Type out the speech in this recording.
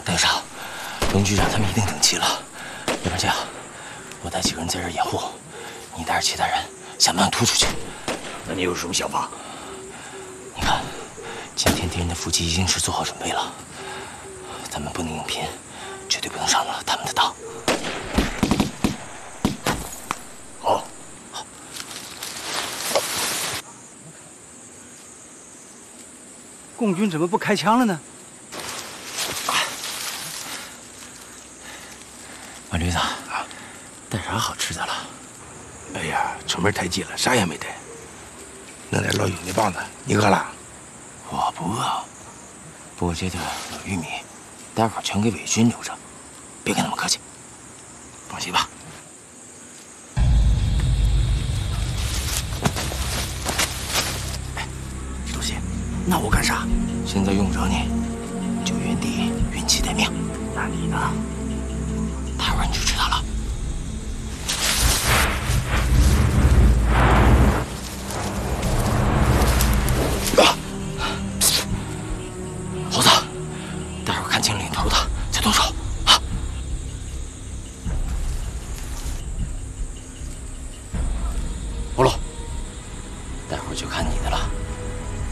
那个啥，龙局长他们一定等齐了，要不然这样，我带几个人在这儿掩护，你带着其他人想办法突出去。 那你有什么想法？ 你看，今天敌人的伏击已经是做好准备了，咱们不能硬拼，绝对不能上了他们的当。 好。 共军怎么不开枪了呢？ 马驴子，带啥好吃的了？ 哎呀，出门太急了，啥也没带。弄点老玉米棒子，你饿了？ 我不饿，不过这点老玉米，待会儿全给伪军留着，别跟他们客气。放心吧。 哎，多谢。那我干啥？ 现在用不着你，就原地运气待命。 那你呢？ 待会儿你就知道了。猴子，待会儿看清领头的再动手啊！ 好了。